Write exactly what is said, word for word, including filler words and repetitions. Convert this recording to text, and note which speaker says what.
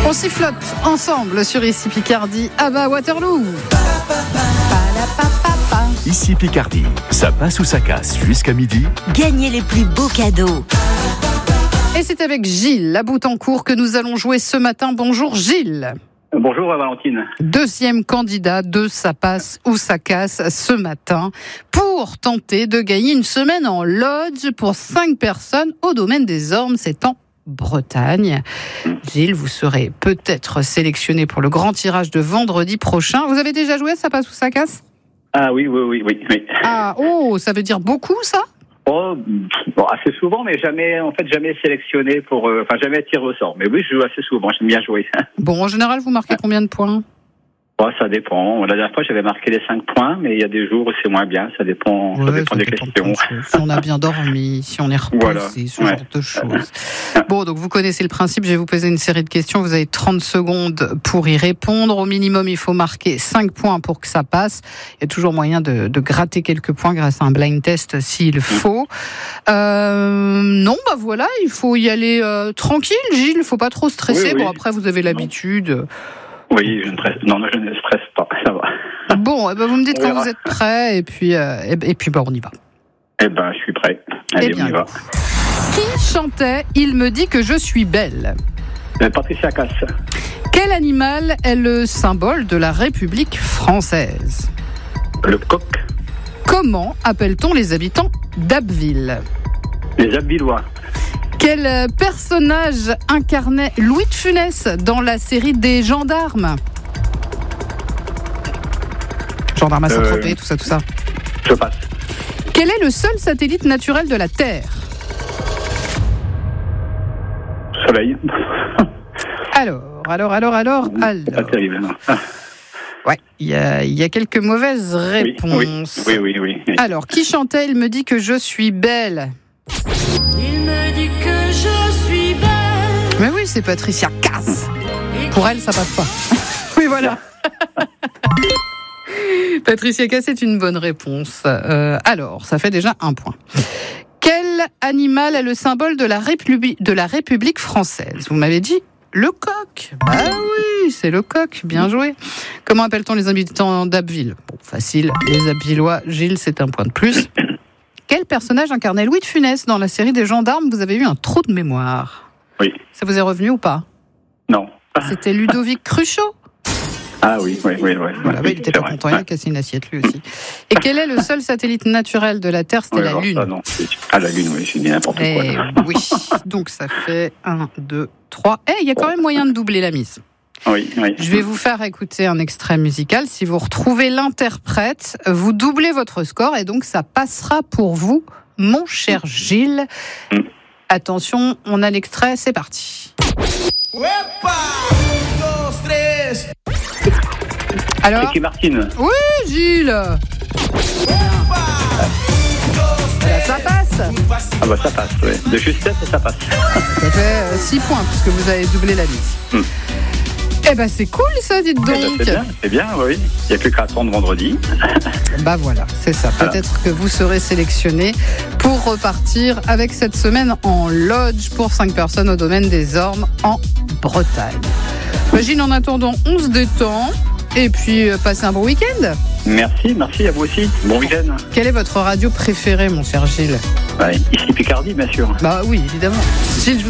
Speaker 1: On sifflote ensemble sur Ici Picardie. Ah bah Waterloo.
Speaker 2: Ici Picardie, ça passe ou ça casse jusqu'à midi.
Speaker 3: Gagnez les plus beaux cadeaux.
Speaker 1: Et c'est avec Gilles Laboutancourt que nous allons jouer ce matin. Bonjour Gilles.
Speaker 4: Bonjour Valentine.
Speaker 1: Deuxième candidat de Ça passe ou ça casse ce matin pour tenter de gagner une semaine en lodge pour cinq personnes au domaine des Ormes. C'est en Bretagne. Gilles, vous serez peut-être sélectionné pour le grand tirage de vendredi prochain. Vous avez déjà joué à Ça passe ou ça casse ?
Speaker 4: Ah oui, oui, oui, oui, oui.
Speaker 1: Ah, oh, ça veut dire beaucoup ça ?
Speaker 4: Oh, bon, assez souvent, mais jamais, en fait, jamais sélectionné pour, euh, enfin, jamais tiré au sort. Mais oui, je joue assez souvent, j'aime bien jouer.
Speaker 1: Bon, en général, vous marquez combien de points ?
Speaker 4: Oh, ça dépend. La dernière fois, j'avais marqué les cinq points, mais il y a des jours où c'est moins bien. Ça dépend,
Speaker 1: ouais,
Speaker 4: ça dépend
Speaker 1: ça
Speaker 4: des
Speaker 1: dépend
Speaker 4: questions.
Speaker 1: De si on a bien dormi, si on est reposé,
Speaker 4: Voilà.
Speaker 1: ce
Speaker 4: Ouais.
Speaker 1: genre de choses. Bon, donc vous connaissez le principe. Je vais vous poser une série de questions. Vous avez trente secondes pour y répondre. Au minimum, il faut marquer cinq points pour que ça passe. Il y a toujours moyen de, de gratter quelques points grâce à un blind test s'il faut. Euh, non, bah voilà, il faut y aller euh, tranquille, Gilles. Il ne faut pas trop stresser.
Speaker 4: Oui, oui.
Speaker 1: Bon, après, vous avez l'habitude.
Speaker 4: Oui, je ne stresse, non, non, je ne stresse pas, ça va.
Speaker 1: Bon, eh ben vous me dites
Speaker 4: On
Speaker 1: quand
Speaker 4: verra.
Speaker 1: vous êtes prêts et puis, euh, et, et puis bah, on y va.
Speaker 4: Eh ben, je suis prêt. Allez,
Speaker 1: Eh bien,
Speaker 4: on y va.
Speaker 1: Qui chantait « Il me dit que je suis belle » ?
Speaker 4: Euh, Patricia Cass.
Speaker 1: Quel animal est le symbole de la République française ?
Speaker 4: Le coq.
Speaker 1: Comment appelle-t-on les habitants d'Abbeville ?
Speaker 4: Les Abvillois.
Speaker 1: Quel personnage incarnait Louis de Funès dans la série des Gendarmes ? Gendarmes à Saint-Tropez,
Speaker 4: Euh.
Speaker 1: tout ça, tout ça.
Speaker 4: Je passe.
Speaker 1: Quel est le seul satellite naturel de la Terre ?
Speaker 4: Soleil.
Speaker 1: Alors, alors, alors, alors,
Speaker 4: C'est pas
Speaker 1: alors.
Speaker 4: terrible, non. Ah,
Speaker 1: Ouais, il y a, il y a quelques mauvaises
Speaker 4: oui,
Speaker 1: réponses.
Speaker 4: oui, oui, oui, oui.
Speaker 1: Alors, qui chantait « Il me dit que je suis belle » ?
Speaker 3: Il me dit que je suis belle.
Speaker 1: Mais oui, c'est Patricia Cass. Pour elle, ça passe pas. Oui, voilà. Patricia Cass est une bonne réponse. Euh, alors, ça fait déjà un point. Quel animal est le symbole de la, Républi- de la République française ? Vous m'avez dit le coq. Bah oui, c'est le coq. Bien joué. Comment appelle-t-on les habitants d'Abbeville ? Bon, facile. Les Abvillois. Gilles, c'est un point de plus. Quel personnage incarnait Louis de Funès dans la série des Gendarmes ? Vous avez eu un trou de mémoire.
Speaker 4: Oui.
Speaker 1: Ça vous est revenu ou pas ?
Speaker 4: Non.
Speaker 1: C'était Ludovic Cruchot.
Speaker 4: Ah oui, oui, oui, oui.
Speaker 1: Voilà,
Speaker 4: oui,
Speaker 1: il n'était
Speaker 4: c'est
Speaker 1: pas
Speaker 4: vrai.
Speaker 1: content, il a cassé une assiette lui aussi. Et quel est le seul satellite naturel de la Terre ? C'était
Speaker 4: Oui,
Speaker 1: la
Speaker 4: alors
Speaker 1: Lune.
Speaker 4: ça, non. Ah, la Lune, oui, j'ai dit n'importe quoi.
Speaker 1: Eh
Speaker 4: là.
Speaker 1: oui, donc ça fait un, deux, trois. Eh, il y a quand même moyen de doubler la mise.
Speaker 4: Oui, oui.
Speaker 1: Je vais vous faire écouter un extrait musical. Si vous retrouvez l'interprète, vous doublez votre score et donc ça passera pour vous, mon cher Gilles.
Speaker 4: Mm.
Speaker 1: Attention, on a l'extrait, c'est parti. Alors,
Speaker 4: Ricky Martin.
Speaker 1: oui, Gilles. Voilà, ça passe.
Speaker 4: Ah bah ça passe, oui. De justesse, ça passe.
Speaker 1: Ça fait six points puisque vous avez doublé la mise.
Speaker 4: Hmm.
Speaker 1: Eh ben c'est cool ça, dites
Speaker 4: Eh ben,
Speaker 1: donc.
Speaker 4: c'est bien, c'est bien, oui. Il n'y a plus qu'à attendre vendredi.
Speaker 1: Bah voilà, c'est ça.
Speaker 4: Voilà.
Speaker 1: Peut-être que vous serez sélectionné pour repartir avec cette semaine en lodge pour cinq personnes au domaine des Ormes en Bretagne. Imagine en attendant, on se détend et puis euh, passez un bon week-end.
Speaker 4: Merci, merci à vous aussi. Bon week-end.
Speaker 1: Quelle est votre radio préférée, mon cher Gilles ?
Speaker 4: Ouais, ici Picardie, bien sûr.
Speaker 1: Bah oui, évidemment. Gilles, je vous